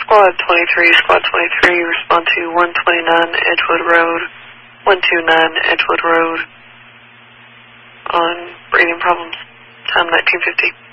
Squad 23, Squad 23, respond to 129 Edgewood Road, 129 Edgewood Road on breathing problems, time 1950.